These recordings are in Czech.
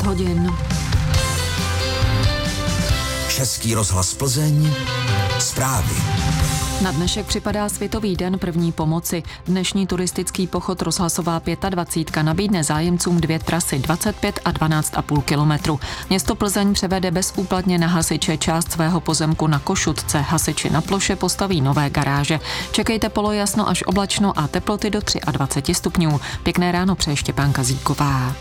hodin. Český rozhlas Plzeň. Zprávy. Na dnešek připadá Světový den první pomoci. Dnešní turistický pochod Rozhlasová 25 nabídne zájemcům 2 trasy 25 a 12,5 kilometru. Město Plzeň převede bezúplatně na hasiče část svého pozemku na Košutce. Hasiči na ploše postaví nové garáže. Čekejte polojasno až oblačno a teploty do 23 stupňů. Pěkné ráno přeje Štěpánka Zíková.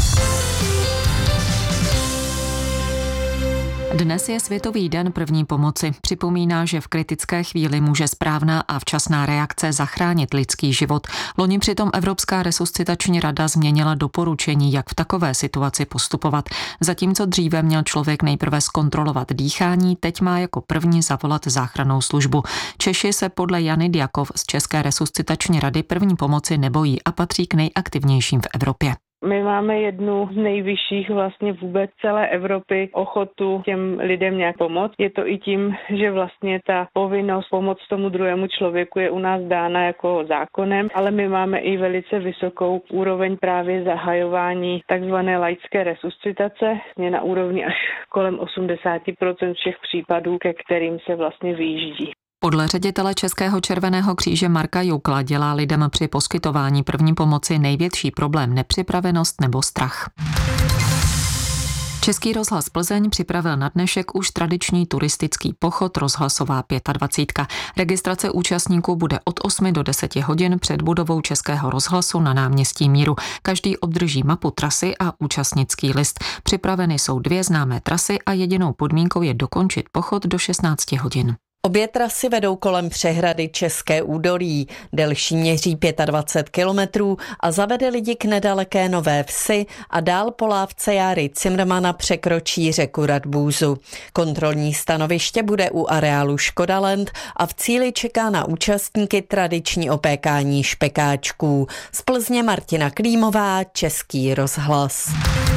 Dnes je Světový den první pomoci. Připomíná, že v kritické chvíli může správná a včasná reakce zachránit lidský život. Loni přitom Evropská resuscitační rada změnila doporučení, jak v takové situaci postupovat. Zatímco dříve měl člověk nejprve zkontrolovat dýchání, teď má jako první zavolat záchrannou službu. Češi se podle Jany Djakov z České resuscitační rady první pomoci nebojí a patří k nejaktivnějším v Evropě. My máme jednu z nejvyšších vlastně vůbec celé Evropy ochotu těm lidem nějak pomoct. Je to i tím, že vlastně ta povinnost pomoct tomu druhému člověku je u nás dána jako zákonem, ale my máme i velice vysokou úroveň právě zahajování takzvané laické resuscitace, na úrovni až kolem 80% všech případů, ke kterým se vlastně vyjíždí. Podle ředitele Českého červeného kříže Marka Joukla dělá lidem při poskytování první pomoci největší problém nepřipravenost nebo strach. Český rozhlas Plzeň připravil na dnešek už tradiční turistický pochod Rozhlasová 25. Registrace účastníků bude od 8 do 10 hodin před budovou Českého rozhlasu na náměstí Míru. Každý obdrží mapu trasy a účastnický list. Připraveny jsou 2 známé trasy a jedinou podmínkou je dokončit pochod do 16 hodin. Obě trasy vedou kolem přehrady České údolí. Delší měří 25 kilometrů a zavede lidi k nedaleké Nové Vsi a dál po lávce Járy Cimrmana překročí řeku Radbůzu. Kontrolní stanoviště bude u areálu Škodaland a v cíli čeká na účastníky tradiční opékání špekáčků. Z Plzně Martina Klímová, Český rozhlas.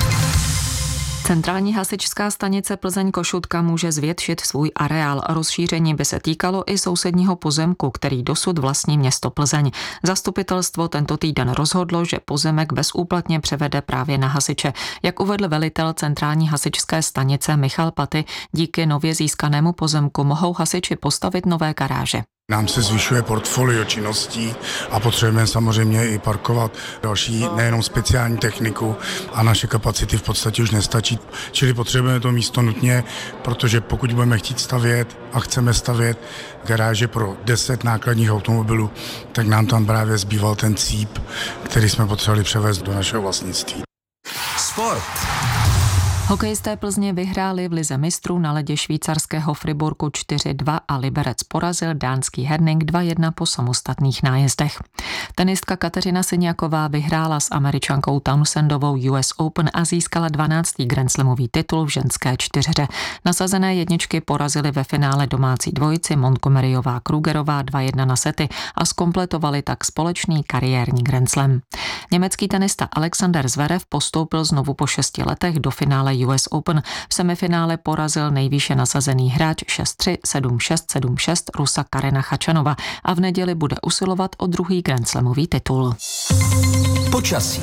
Centrální hasičská stanice Plzeň Košutka může zvětšit svůj areál. Rozšíření by se týkalo i sousedního pozemku, který dosud vlastní město Plzeň. Zastupitelstvo tento týden rozhodlo, že pozemek bezúplatně převede právě na hasiče. Jak uvedl velitel centrální hasičské stanice Michal Paty, díky nově získanému pozemku mohou hasiči postavit nové garáže. Nám se zvyšuje portfolio činností a potřebujeme samozřejmě i parkovat další, nejenom speciální techniku a naše kapacity v podstatě už nestačí. Čili potřebujeme to místo nutně, protože pokud budeme chtít stavět a chceme stavět garáže pro 10 nákladních automobilů, tak nám tam právě zbýval ten cíp, který jsme potřebovali převést do našeho vlastnictví. Sport. Hokejisté Plzně vyhráli v lize mistrů na ledě švýcarského Friburku 4-2 a Liberec porazil dánský Herning 2-1 po samostatných nájezdech. Tenistka Kateřina Syňáková vyhrála s Američankou Townsendovou US Open a získala 12. grandslamový titul v ženské čtyřhře. Nasazené jedničky porazily ve finále domácí dvojici Montgomeryová Krugerová 2-1 na sety a zkompletovali tak společný kariérní grandslam. Německý tenista Alexander Zverev postoupil znovu po 6 letech do finále US Open. V semifinále porazil nejvýše nasazený hráč 6-3, 7-6, 7-6 Rusa Karena Khachanova a v neděli bude usilovat o druhý grandslamový titul. Počasí.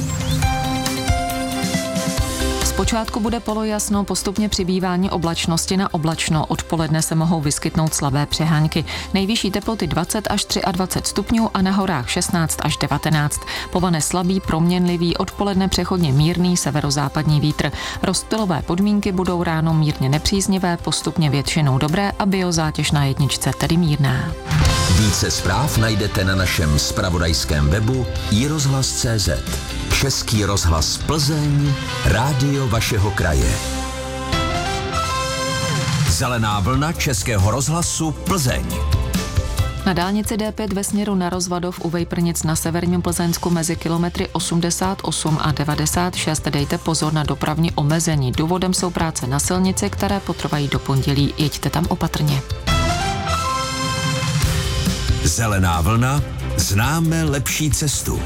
Zpočátku bude polojasno, postupně přibývání oblačnosti na oblačno. Odpoledne se mohou vyskytnout slabé přehánky. Nejvyšší teploty 20 až 23 stupňů a na horách 16 až 19. Povane slabý, proměnlivý, odpoledne přechodně mírný severozápadní vítr. Rozptylové podmínky budou ráno mírně nepříznivé, postupně většinou dobré a biozátěž na jedničce tedy mírná. Více zpráv najdete na našem zpravodajském webu iRozhlas.cz. Český rozhlas Plzeň, rádio vašeho kraje. Zelená vlna Českého rozhlasu Plzeň. Na dálnici D5 ve směru na Rozvadov u Vejprnic na severním Plzeňsku mezi kilometry 88 a 96 dejte pozor na dopravní omezení. Důvodem jsou práce na silnici, které potrvají do pondělí. Jeďte tam opatrně. Zelená vlna, známe lepší cestu.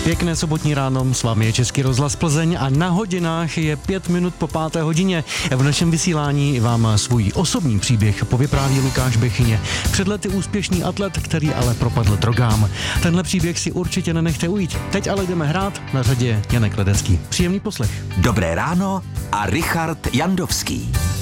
Pěkné sobotní ráno, s vámi je Český rozhlas Plzeň a na hodinách je 5 minut po 5. hodině. V našem vysílání vám svůj osobní příběh povypráví Lukáš Bechyně. Před lety úspěšný atlet, který ale propadl drogám. Tenhle příběh si určitě nenechte ujít. Teď ale jdeme hrát, na řadě Janek Ledecký. Příjemný poslech. Dobré ráno a Richard Jandovský.